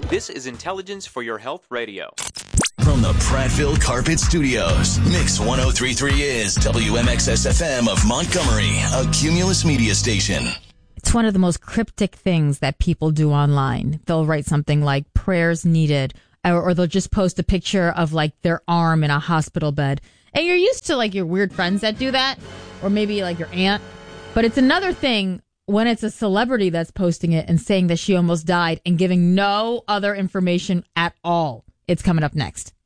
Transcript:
This is Intelligence for Your Health Radio. From the Prattville Carpet Studios, Mix 103.3 is WMXS-FM of Montgomery, a Cumulus media station. It's one of the most cryptic things that people do online. They'll write something like prayers needed, or they'll just post a picture of like their arm in a hospital bed. And you're used to like your weird friends that do that, or maybe like your aunt. But it's another thing when it's a celebrity that's posting it and saying that she almost died and giving no other information at all. It's coming up next.